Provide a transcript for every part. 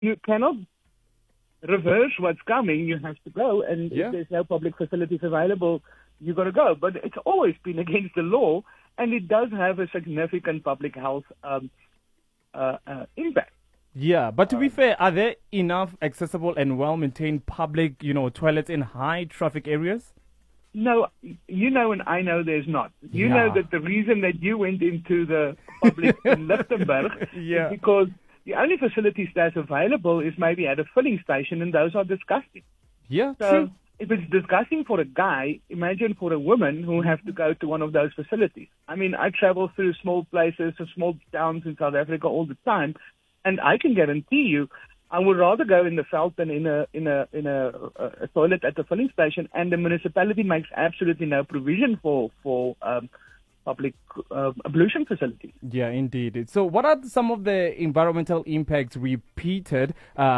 You cannot reverse what's coming. You have to go, and Yeah. if there's no public facilities available, you got to go. But it's always been against the law, and it does have a significant public health impact. Yeah, but to be fair, are there enough accessible and well-maintained public, toilets in high traffic areas? No, you know, and I know there's not. You Yeah. know that the reason that you went into the public in Lichtenburg Yeah. is because the only facilities that's available is maybe at a filling station, and those are disgusting. Yeah, So true. if it's disgusting for a guy, imagine for a woman who have to go to one of those facilities. I mean, I travel through small places, small towns in South Africa all the time, and I can guarantee you, I would rather go in the veld than in a toilet at the filling station. And the municipality makes absolutely no provision for public ablution facilities. Yeah, indeed. So, what are some of the environmental impacts repeated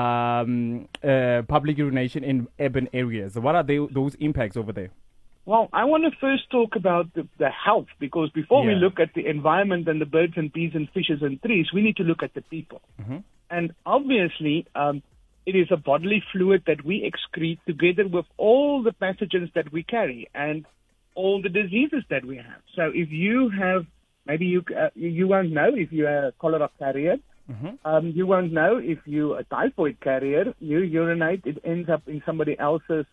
public urination in urban areas? What are those impacts over there? Well, I want to first talk about the health, because before we Yeah. look at the environment and the birds and bees and fishes and trees, we need to look at the people. Mm-hmm. And obviously, it is a bodily fluid that we excrete together with all the pathogens that we carry and all the diseases that we have. So if you have, maybe you won't know if you're a cholera carrier. Mm-hmm. You won't know if you're a typhoid carrier. You urinate, it ends up in somebody else's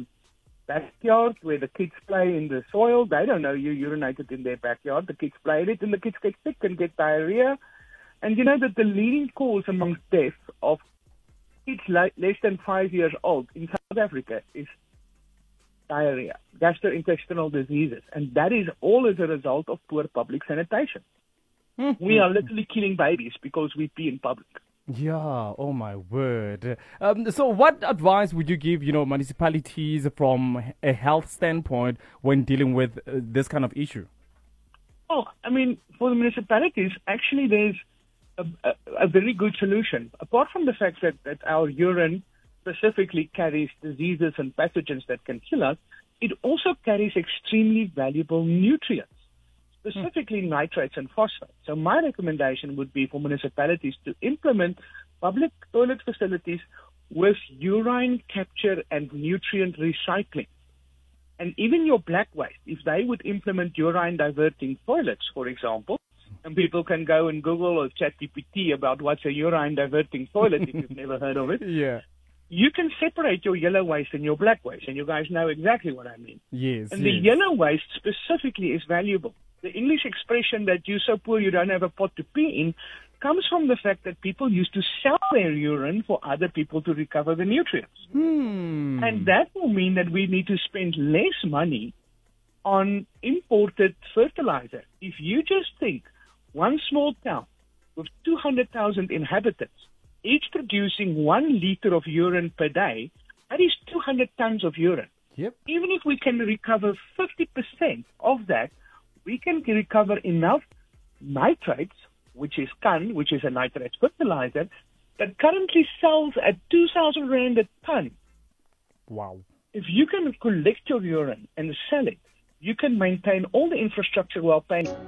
backyard where the kids play in the soil. They don't know you urinated in their backyard. The kids play in it, and the kids get sick and get diarrhea. And you know that the leading cause amongst death of kids less than 5 years old in South Africa is diarrhea, gastrointestinal diseases. And that is all as a result of poor public sanitation. Mm-hmm. We are literally killing babies because we pee in public. Yeah, oh my word. So what advice would you give, municipalities from a health standpoint when dealing with this kind of issue? Oh, I mean, for the municipalities, actually there's a very good solution. Apart from the fact that our urine specifically carries diseases and pathogens that can kill us, it also carries extremely valuable nutrients, specifically nitrates and phosphates. So my recommendation would be for municipalities to implement public toilet facilities with urine capture and nutrient recycling. And even your black waste, if they would implement urine diverting toilets, for example, and people can go and Google or ChatGPT about what's a urine diverting toilet if you've never heard of it. Yeah. You can separate your yellow waste and your black waste, and you guys know exactly what I mean. Yes. And the yellow waste specifically is valuable. The English expression that you're so poor you don't have a pot to pee in comes from the fact that people used to sell their urine for other people to recover the nutrients. And that will mean that we need to spend less money on imported fertilizer. If you just think one small town with 200,000 inhabitants, each producing 1 liter of urine per day, that is 200 tons of urine. Yep. Even if we can recover 50% of that, we can recover enough nitrates, which is CAN, which is a nitrate fertilizer, that currently sells at 2,000 Rand a ton. Wow. If you can collect your urine and sell it, you can maintain all the infrastructure while paying